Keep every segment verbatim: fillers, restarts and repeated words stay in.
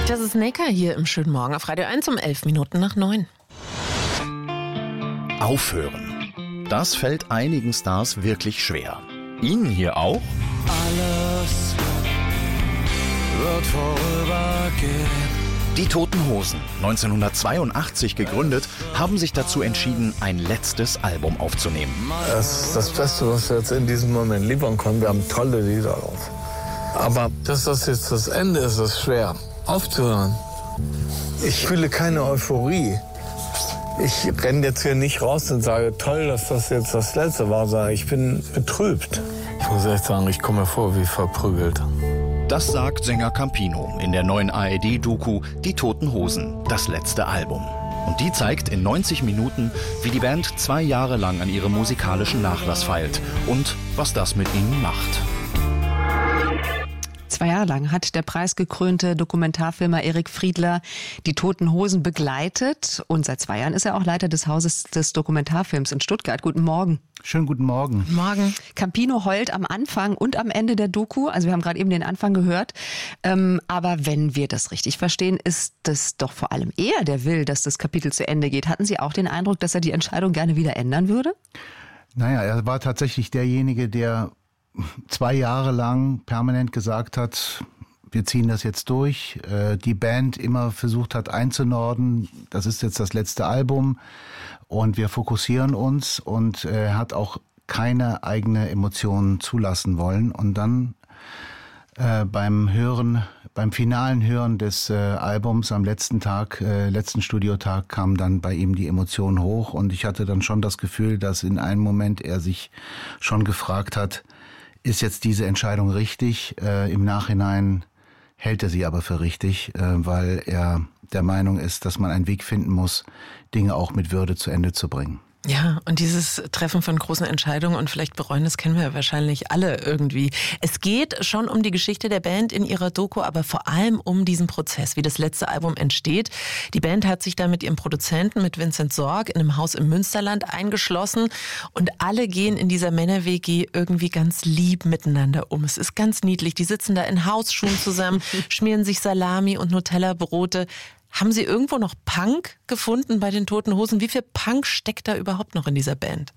Das ist Necker hier im schönen Morgen auf Radio eins um elf Minuten nach neun. Aufhören. Das fällt einigen Stars wirklich schwer. Ihnen hier auch? Alles wird vorübergehen. Die Toten Hosen, neunzehnhundertzweiundachtzig gegründet, haben sich dazu entschieden, ein letztes Album aufzunehmen. Das ist das Beste, was wir jetzt in diesem Moment liefern können. Wir haben tolle Lieder drauf. Aber dass das jetzt das Ende ist, ist schwer. Aufzuhören. Ich fühle keine Euphorie. Ich renne jetzt hier nicht raus und sage, toll, dass das jetzt das Letzte war, sondern ich bin betrübt. Ich muss echt sagen, ich komme mir vor wie verprügelt. Das sagt Sänger Campino in der neuen A R D-Doku Die Toten Hosen, das letzte Album. Und die zeigt in neunzig Minuten, wie die Band zwei Jahre lang an ihrem musikalischen Nachlass feilt und was das mit ihnen macht. Zwei Jahre lang hat der preisgekrönte Dokumentarfilmer Erik Friedler die Toten Hosen begleitet. Und seit zwei Jahren ist er auch Leiter des Hauses des Dokumentarfilms in Stuttgart. Guten Morgen. Schönen guten Morgen. Morgen. Campino heult am Anfang und am Ende der Doku. Also wir haben gerade eben den Anfang gehört. Ähm, aber wenn wir das richtig verstehen, ist das doch vor allem er, der will, dass das Kapitel zu Ende geht. Hatten Sie auch den Eindruck, dass er die Entscheidung gerne wieder ändern würde? Naja, er war tatsächlich derjenige, der zwei Jahre lang permanent gesagt hat, wir ziehen das jetzt durch. Die Band immer versucht hat einzunorden, das ist jetzt das letzte Album und wir fokussieren uns, und er hat auch keine eigene Emotionen zulassen wollen. Und dann äh, beim Hören, beim finalen Hören des äh, Albums am letzten Tag, äh, letzten Studiotag, kam dann bei ihm die Emotion hoch, und ich hatte dann schon das Gefühl, dass in einem Moment er sich schon gefragt hat, ist jetzt diese Entscheidung richtig? Äh, im Nachhinein hält er sie aber für richtig, äh, weil er der Meinung ist, dass man einen Weg finden muss, Dinge auch mit Würde zu Ende zu bringen. Ja, und dieses Treffen von großen Entscheidungen und vielleicht bereuen, das kennen wir wahrscheinlich alle irgendwie. Es geht schon um die Geschichte der Band in ihrer Doku, aber vor allem um diesen Prozess, wie das letzte Album entsteht. Die Band hat sich da mit ihrem Produzenten, mit Vincent Sorg, in einem Haus im Münsterland eingeschlossen, und alle gehen in dieser Männer-W G irgendwie ganz lieb miteinander um. Es ist ganz niedlich. Die sitzen da in Hausschuhen zusammen, schmieren sich Salami und Nutella-Brote. Haben Sie irgendwo noch Punk gefunden bei den Toten Hosen? Wie viel Punk steckt da überhaupt noch in dieser Band?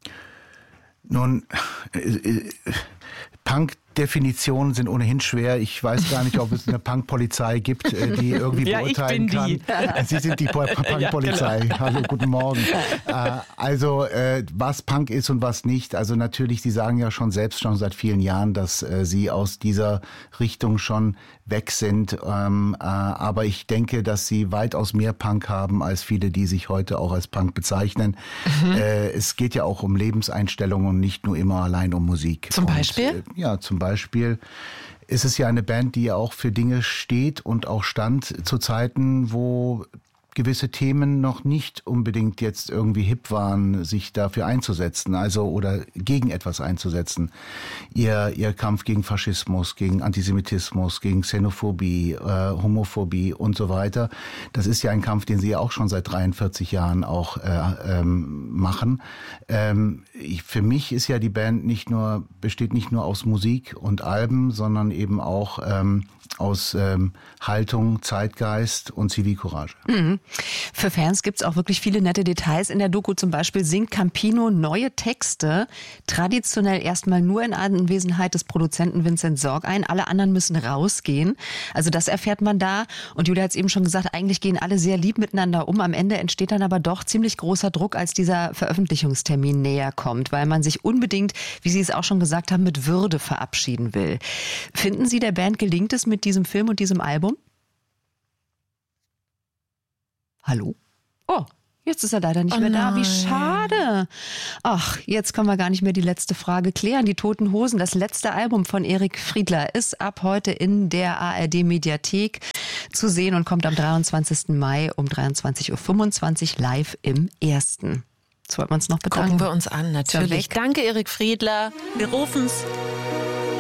Nun, äh, äh, Punk-Definitionen sind ohnehin schwer. Ich weiß gar nicht, ob es eine Punk-Polizei gibt, äh, die irgendwie ja, beurteilen ich bin die. kann. Sie sind die Punk-Polizei. Ja, genau. Hallo, guten Morgen. äh, also, äh, was Punk ist und was nicht. Also natürlich, Sie sagen ja schon selbst schon seit vielen Jahren, dass äh, Sie aus dieser Richtung schon weg sind. Ähm, äh, aber ich denke, dass Sie weitaus mehr Punk haben als viele, die sich heute auch als Punk bezeichnen. Mhm. Äh, es geht ja auch um Lebenseinstellungen und nicht nur immer allein um Musik. Zum Beispiel? Und, äh, ja, zum Beispiel ist es ja eine Band, die ja auch für Dinge steht und auch stand zu Zeiten, wo gewisse Themen noch nicht unbedingt jetzt irgendwie hip waren, sich dafür einzusetzen, also oder gegen etwas einzusetzen. Ihr, ihr Kampf gegen Faschismus, gegen Antisemitismus, gegen Xenophobie, äh, Homophobie und so weiter. Das ist ja ein Kampf, den Sie ja auch schon seit dreiundvierzig Jahren auch äh, ähm, machen. Ähm, ich, für mich ist ja die Band nicht nur, besteht nicht nur aus Musik und Alben, sondern eben auch ähm, aus ähm, Haltung, Zeitgeist und Zivilcourage. Mhm. Für Fans gibt's auch wirklich viele nette Details. In der Doku zum Beispiel singt Campino neue Texte, traditionell erstmal nur in Anwesenheit des Produzenten Vincent Sorg ein. Alle anderen müssen rausgehen. Also das erfährt man da. Und Julia hat es eben schon gesagt, eigentlich gehen alle sehr lieb miteinander um. Am Ende entsteht dann aber doch ziemlich großer Druck, als dieser Veröffentlichungstermin näher kommt, weil man sich unbedingt, wie Sie es auch schon gesagt haben, mit Würde verabschieden will. Finden Sie, der Band gelingt es mit diesem Film und diesem Album? Hallo? Oh, jetzt ist er leider nicht Oh mehr da. Wie nein. schade. Ach, jetzt können wir gar nicht mehr die letzte Frage klären. Die Toten Hosen, das letzte Album von Erik Friedler, ist ab heute in der A R D-Mediathek zu sehen und kommt am dreiundzwanzigsten Mai um dreiundzwanzig Uhr fünfundzwanzig live im Ersten. Jetzt wollten wir uns noch bedanken. Gucken wir uns an, natürlich. Danke, Erik Friedler. Wir rufen's.